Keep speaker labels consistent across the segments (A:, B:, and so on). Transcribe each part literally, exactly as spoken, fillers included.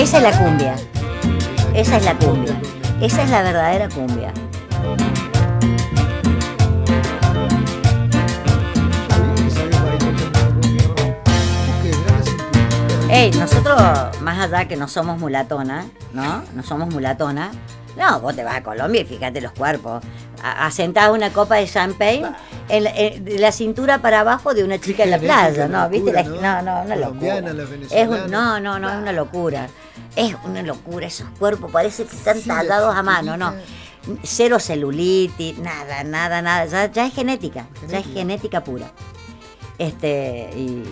A: esa es la cumbia. Esa es la cumbia. Esa es la verdadera cumbia. Ey, nosotros, más allá que no somos mulatonas, ¿no? No somos mulatonas. No, vos te vas a Colombia y fíjate los cuerpos. Asentás una copa de champagne en, en, de la cintura para abajo de una chica en la playa, ¿no? ¿Viste? La, no, no, una locura. Es un, no, no, no, es una locura. Es una locura, esos cuerpos parece que están tallados a mano, ¿no? Cero celulitis, nada, nada, nada. Ya, ya es genética, genética, ya es genética pura. Este, y,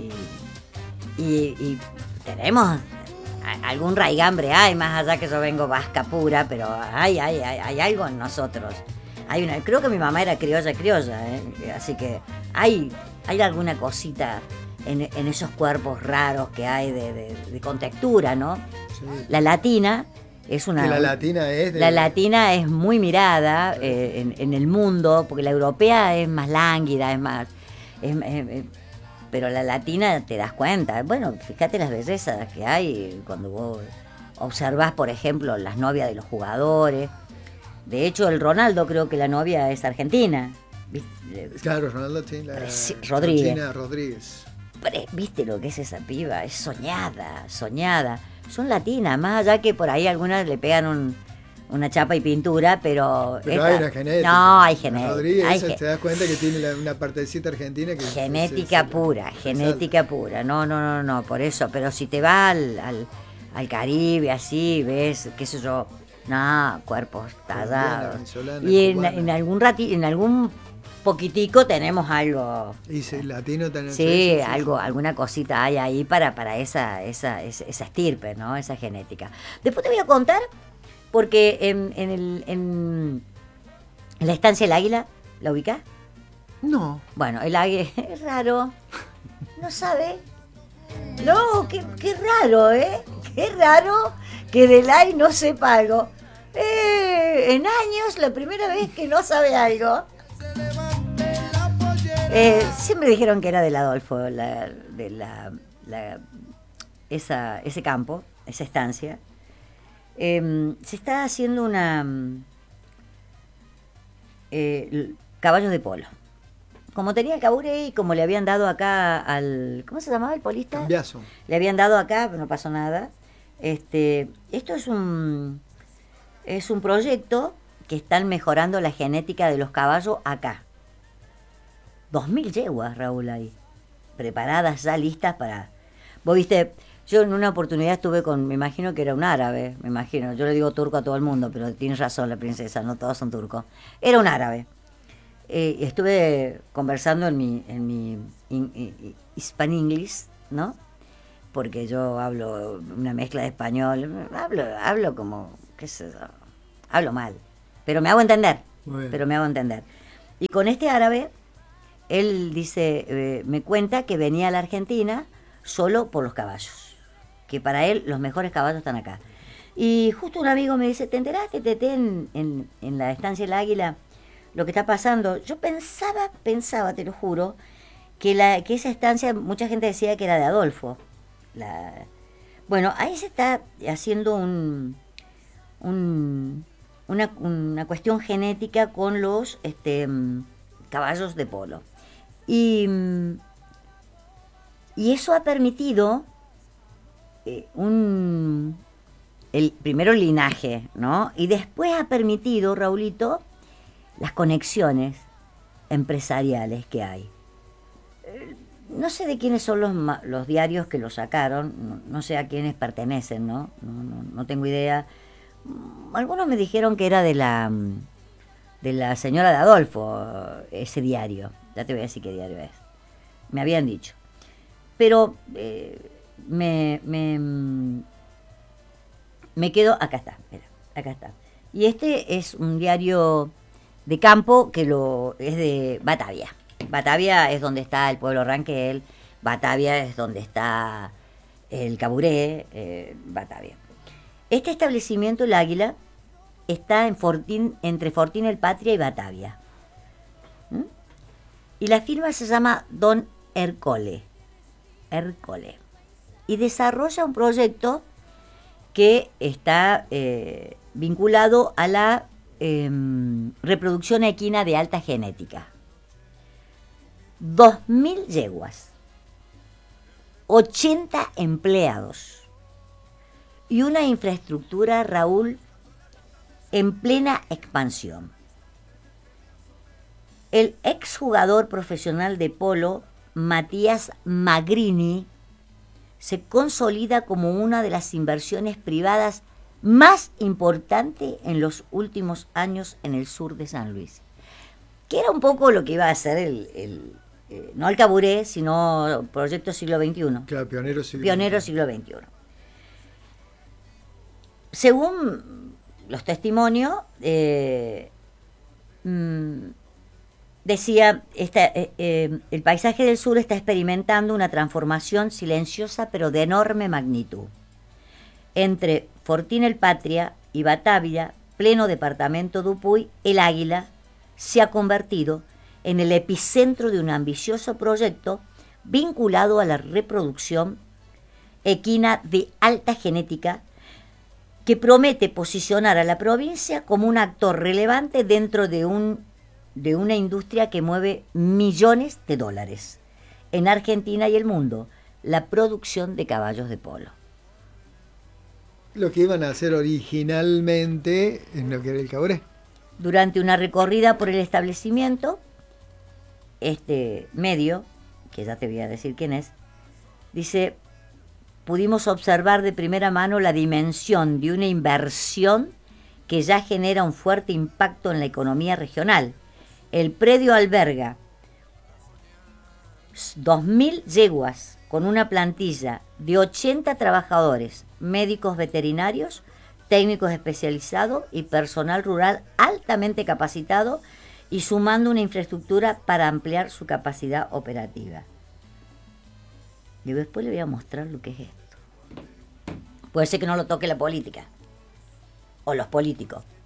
A: y, y, y tenemos algún raigambre, hay, más allá que yo vengo vasca pura, pero hay, hay, hay, hay algo en nosotros. Hay una, creo que mi mamá era criolla, criolla, ¿eh? Así que hay, hay alguna cosita en, en esos cuerpos raros que hay de, de, de contextura, ¿no? Sí. La latina es una...
B: Que la latina es... De...
A: La latina es muy mirada eh, en, en el mundo, porque la europea es más lánguida, es más... Es, es, es, pero la latina te das cuenta. Bueno, fíjate las bellezas que hay cuando vos observás, por ejemplo, las novias de los jugadores. De hecho, el Ronaldo, creo que la novia es argentina. ¿Viste?
B: Claro, Ronaldo tiene la
A: Rodríguez.
B: China Rodríguez.
A: Pero, ¿viste lo que es esa piba? Es soñada, soñada. Son latinas, más allá que por ahí algunas le pegan un, una chapa y pintura, pero...
B: Pero
A: esta,
B: hay una genética.
A: No, hay genética.
B: Rodríguez,
A: hay
B: esa, te das cuenta que tiene la, una partecita argentina que...
A: Genética se, se, pura, se genética salta. pura. No, no, no, no, por eso. Pero si te vas al, al, al Caribe, así, ves, qué sé yo, no, cuerpos tallados. Y en, en algún ratito, en algún poquitico tenemos algo.
B: Y si latino también.
A: Sí, sí, algo, alguna cosita hay ahí para, para esa, esa, esa, esa estirpe, ¿no? Esa genética. Después te voy a contar, porque en, en, el, en, en la estancia del Águila, ¿la ubicás?
B: No.
A: Bueno, el águila es raro. ¿No sabe? No, qué, qué raro, ¿eh? Qué raro que del A I no sepa algo. Eh, en años, la primera vez que no sabe algo. Eh, siempre dijeron que era del Adolfo, la, de la, la, esa, ese campo, esa estancia. Eh, se está haciendo una... Eh, caballos de polo. Como tenía el Caburé y como le habían dado acá al... ¿Cómo se llamaba el polista?
B: Cambiazo.
A: Le habían dado acá, pero no pasó nada. Este, esto es un... Es un proyecto que están mejorando la genética de los caballos acá. Dos mil yeguas, Raúl, ahí. Preparadas ya, listas para... Vos viste, yo en una oportunidad estuve con... Me imagino que era un árabe, me imagino. Yo le digo turco a todo el mundo, pero tienes razón la princesa, no todos son turcos. Era un árabe. Eh, estuve conversando en mi, en mi in, in, Hispan English, ¿no? Porque yo hablo una mezcla de español, hablo, hablo como, qué sé yo, hablo mal, pero me hago entender, pero me hago entender. Y con este árabe, él dice, eh, me cuenta que venía a la Argentina solo por los caballos, que para él los mejores caballos están acá. Y justo un amigo me dice, ¿te enteraste, Tete, en, en, en la estancia del Águila? Lo que está pasando, yo pensaba, pensaba, te lo juro, que, la, que esa estancia, mucha gente decía que era de Adolfo. La, bueno, ahí se está haciendo un, un, una, una cuestión genética con los este, caballos de polo. Y, y eso ha permitido eh, un, el, primero el linaje, ¿no? Y después ha permitido, Raulito, las conexiones empresariales que hay. No sé de quiénes son los, los diarios que lo sacaron, no, no sé a quiénes pertenecen, ¿no? No, no, no tengo idea. Algunos me dijeron que era de la de la señora de Adolfo, ese diario. Ya te voy a decir qué diario es. Me habían dicho. Pero eh, me, me, me quedo... Acá está, espera, acá está. Y este es un diario... de campo que lo es de Batavia. Batavia es donde está el pueblo Ranquel, Batavia es donde está el Caburé, eh, Batavia. Este establecimiento, el Águila, está en Fortín, entre Fortín el Patria y Batavia. ¿Mm? Y la firma se llama Don Ercole. Ercole. Y desarrolla un proyecto que está eh, vinculado a la eh, reproducción equina de alta genética. dos mil yeguas, ochenta empleados y una infraestructura, Raúl, en plena expansión. El exjugador profesional de polo, Matías Magrini, se consolida como una de las inversiones privadas más importantes en los últimos años en el sur de San Luis. Que era un poco lo que iba a hacer el, el eh, no el Caburé, sino Proyecto Siglo veintiuno.
B: Claro, pionero siglo
A: Pionero siglo veintiuno. Según los testimonios, eh, mmm, decía, esta, eh, eh, el paisaje del sur está experimentando una transformación silenciosa pero de enorme magnitud. Entre Fortín el Patria y Batavia, pleno departamento Dupuy, el Águila se ha convertido en el epicentro de un ambicioso proyecto vinculado a la reproducción equina de alta genética que promete posicionar a la provincia como un actor relevante dentro de un de una industria que mueve millones de dólares en Argentina y el mundo, la producción de caballos de polo.
B: Lo que iban a hacer originalmente en lo que era el Caburé.
A: Durante una recorrida por el establecimiento, este medio, que ya te voy a decir quién es, dice, pudimos observar de primera mano la dimensión de una inversión que ya genera un fuerte impacto en la economía regional. El predio alberga dos mil yeguas con una plantilla de ochenta trabajadores, médicos veterinarios, técnicos especializados y personal rural altamente capacitado y sumando una infraestructura para ampliar su capacidad operativa. Y después le voy a mostrar lo que es esto. Puede ser que no lo toque la política o los políticos.